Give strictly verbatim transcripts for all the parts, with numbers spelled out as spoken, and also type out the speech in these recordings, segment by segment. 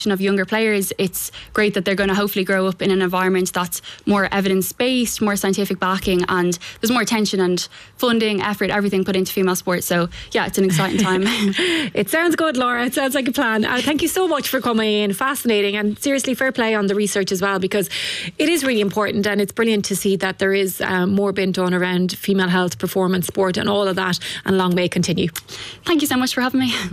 of younger players, it's great that they're going to hopefully grow up in an environment that's more evidence-based, more scientific backing, and there's more attention and funding, effort, everything put into female sports. So yeah, it's an exciting time. It sounds good, Laura. It sounds like a plan. Uh, thank you so much for coming in. Fascinating, and seriously fair play on the research as well, because it is really important, and it's brilliant to see that there is um, more being done around female health, performance, sport and all of that, and long may it continue. Thank you so much for having me.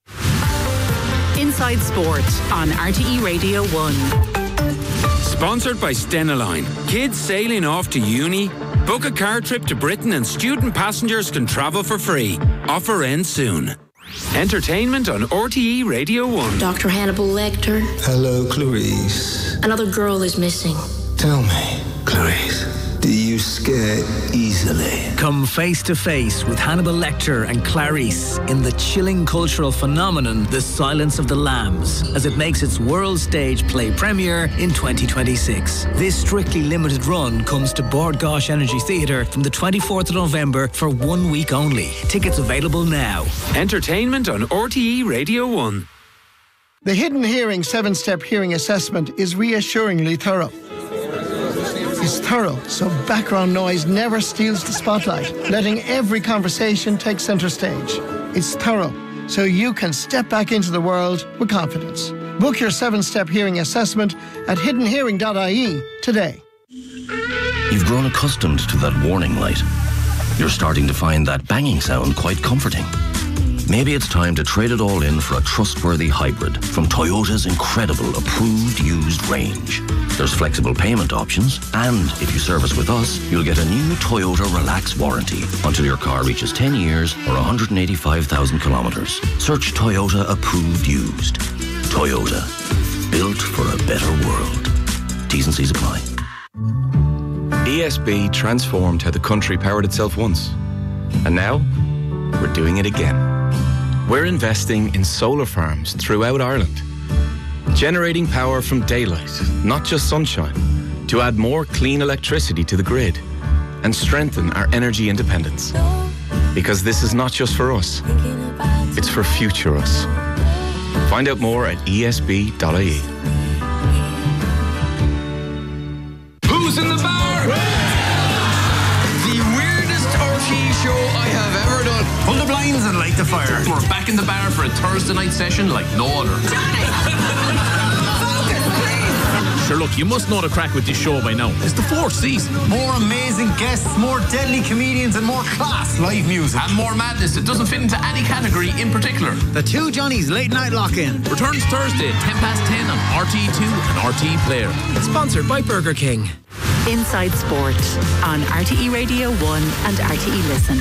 Inside Sport on R T E Radio one. Sponsored by Stenaline. Kids sailing off to uni? Book a car trip to Britain and student passengers can travel for free. Offer ends soon. Entertainment on R T E Radio one. Doctor Hannibal Lecter. Hello, Clarice. Another girl is missing. Tell me, Clarice, do you scare easily? Come face to face with Hannibal Lecter and Clarice in the chilling cultural phenomenon The Silence of the Lambs, as it makes its world stage play premiere in twenty twenty-six. This strictly limited run comes to Bord Gáis Energy Theatre from the twenty-fourth of November for one week only. Tickets available now. Entertainment on R T E Radio one. The Hidden Hearing seven-step hearing assessment is reassuringly thorough. It's thorough, so background noise never steals the spotlight, letting every conversation take centre stage. It's thorough, so you can step back into the world with confidence. Book your seven-step hearing assessment at hidden hearing dot I E today. You've grown accustomed to that warning light. You're starting to find that banging sound quite comforting. Maybe it's time to trade it all in for a trustworthy hybrid from Toyota's incredible approved used range. There's flexible payment options, and if you service with us, you'll get a new Toyota Relax warranty until your car reaches ten years or one hundred eighty-five thousand kilometres. Search Toyota approved used. Toyota, built for a better world. T's and C's apply. E S B transformed how the country powered itself once, and now we're doing it again. We're investing in solar farms throughout Ireland, generating power from daylight, not just sunshine, to add more clean electricity to the grid and strengthen our energy independence. Because this is not just for us, it's for future us. Find out more at E S B dot I E. Who's in the bar? The weirdest R T E show I have ever done. Pull the blinds and light the fire. We're back in the bar for a Thursday night session like no other. Johnny! Focus, please! Sure, look, you must know the crack with this show by now. It's the fourth season. More amazing guests, more deadly comedians, and more class live music. And more madness. It doesn't fit into any category in particular. The Two Johnnies Late Night Lock-In returns Thursday at ten past ten on R T E two and R T E Player. It's sponsored by Burger King. Inside Sport on R T E Radio one and R T E Listen.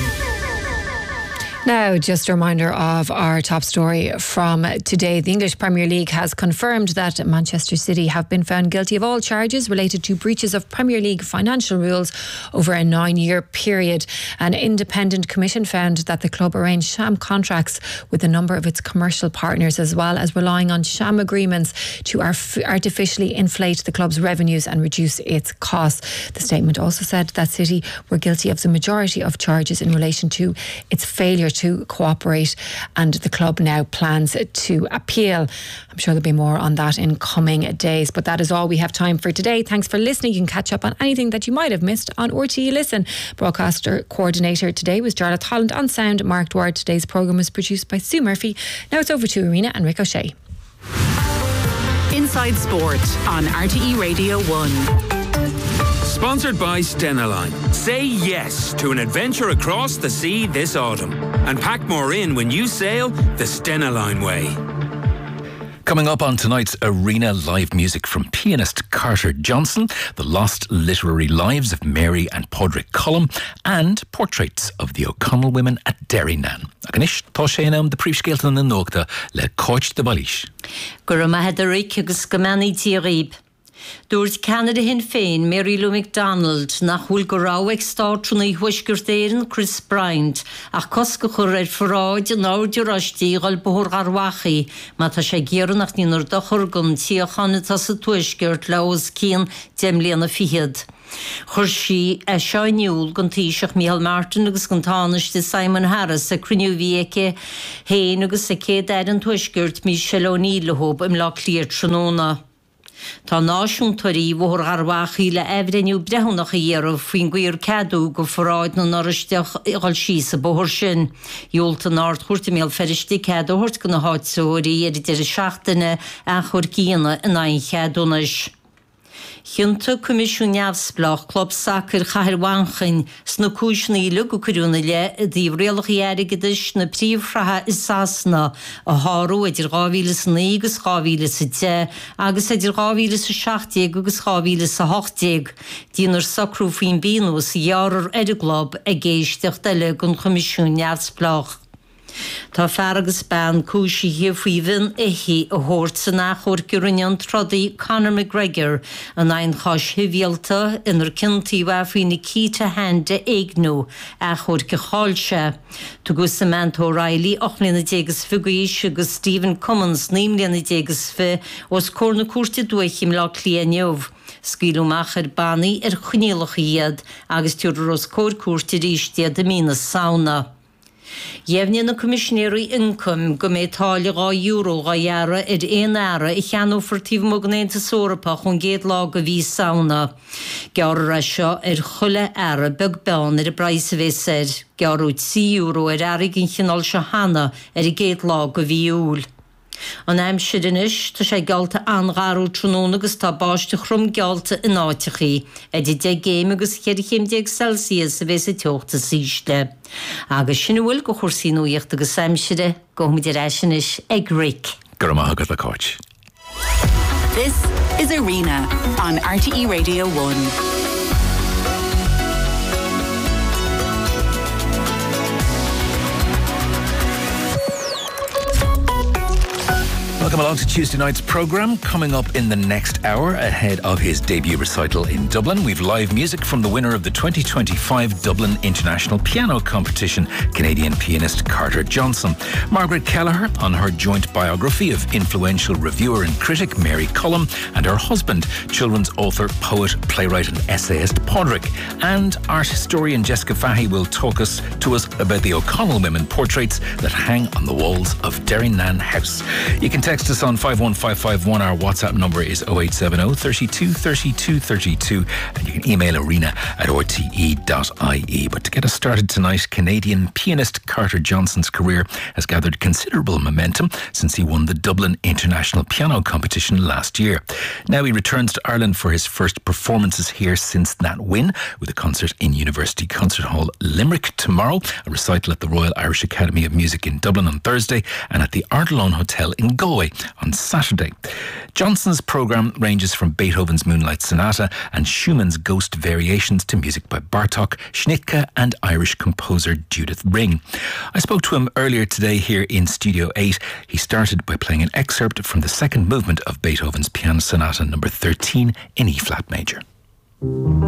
Now, just a reminder of our top story from today. The English Premier League has confirmed that Manchester City have been found guilty of all charges related to breaches of Premier League financial rules over a nine-year period. An independent commission found that the club arranged sham contracts with a number of its commercial partners, as well as relying on sham agreements to artificially inflate the club's revenues and reduce its costs. The statement also said that City were guilty of the majority of charges in relation to its failure to cooperate, and the club now plans to appeal. I'm sure there'll be more on that in coming days, but that is all we have time for today. Thanks for listening. You can catch up on anything that you might have missed on R T E Listen. Broadcaster coordinator today was Jarlath Holland. On sound, Mark Dward. Today's programme was produced by Sue Murphy. Now it's over to Arena and Rick O'Shea. Inside Sport on R T E Radio one. Sponsored by Stenaline. Say yes to an adventure across the sea this autumn and pack more in when you sail the Stenaline way. Coming up on tonight's Arena, live music from pianist Carter Johnson, the lost literary lives of Mary and Podrick Cullum, and portraits of the O'Connell women at Derrynan. Agnish tá sé nam de príomhscéalta na nógta le Coich de Balís. Gurma had a ric agus gamani tirib. Dúirt Canada hin féin Mary Lou McDonald nach húil go ráhaigh státrúna i huisgurtéireann Chris Bryant ach cosca chur ar fráid an áidir astí gáil bóthar garwachaí má tá sé géarnach níonar do churgum tí a channa tá sa tuisgirt leos cían deimlíana fihiad. Chur sí a seáiniúil gon Taoiseach Micheál Martin agus gon tánaiste Simon Harris a cruniú bhíice héin agus a céad an tuisgirt Michelle O'Neill hóp im lá clíir tróna. Tá náisiúntarí bhór garhachaí le ehrenniú brethannach a dhéarmh faoin gcuir cadú go forráid na noristeach gáil síos a bóthir sin. Iolta nárt chuirta méal feristí cadú thuirt go na háitsóirí ar idir seachtaine a chur cíanna in aon cheadúnas. Chinnta Comisiún Neamhsplach Club Sacr Chairwanchain sna cúisnaí le go curúna le dí réalach éirigidir na príomhratha is sasna a háró idir gáhíle sa naí agus gáhíle sa de agus idir gáhíle sa seachtaigh agus gáhíle sa hochtaigh. Díonar sacrú faoin bíanú sa dhearar ar a glob a géisteach de gon Comisiún Neamhsplach. Tá feargus ban cúisi hiomhhuiimhin ihí a thuirt san nachúir gurúnean trodaí Conor McGregor an aon cháis hivíalta inar cintíomh faoina cíte hande éagnú a chuir go cháilte. Tugus Samantha O'Reilly ochlína dégus fugaís agus Stephen Cummins nímlíana dégus fi os córna cuairte dúchim lá clíaniuh. Scaoileadh machar bannaí ar chuinealach iad agus túidir os cór cuairte ríiste de mína sauna. Jefni na Commissionéirí Income go mé táile gá euro gá dheara ar éon ára i cheanú fortíomh mognéanta sórapach chun géad lá go bhí sauna. Gearra seo ar chuile ára beg beán ar a braise bhéir, gearúid sí euro ar airigh in chinál se hana ar i géad lá go bhí úl. An aimsir inis tá sé gealta angarú tróna agus tá báiste chrum gealta in áitichaí, a di de géim agus cheirichéimdeag Celsius a bheits a teochta síiste. Agus sin bhfuil go chóirsaíúíocht agus aimsire go muidir eisinis ag ric. Gur amach le cáit. This is Arena on R T E Radio one. Welcome along to Tuesday night's programme. Coming up in the next hour, ahead of his debut recital in Dublin, we've live music from the winner of the twenty twenty-five Dublin International Piano Competition, Canadian pianist Carter Johnson. Margaret Kelleher on her joint biography of influential reviewer and critic Mary Cullum and her husband, children's author, poet, playwright and essayist Padraig. And art historian Jessica Fahey will talk us to us about the O'Connell women portraits that hang on the walls of Derrynan House. You can text us on five one five five one. Our WhatsApp number is oh eight seven oh, thirty-two, thirty-two, thirty-two, and you can email arena at r t e dot i e. But to get us started tonight, Canadian pianist Carter Johnson's career has gathered considerable momentum since he won the Dublin International Piano Competition last year. Now he returns to Ireland for his first performances here since that win, with a concert in University Concert Hall Limerick tomorrow, a recital at the Royal Irish Academy of Music in Dublin on Thursday, and at the Artelone Hotel in Galway on Saturday. Johnson's programme ranges from Beethoven's Moonlight Sonata and Schumann's Ghost Variations to music by Bartók, Schnittke and Irish composer Judith Ring. I spoke to him earlier today here in Studio eight. He started by playing an excerpt from the second movement of Beethoven's Piano Sonata number thirteen in E-flat major.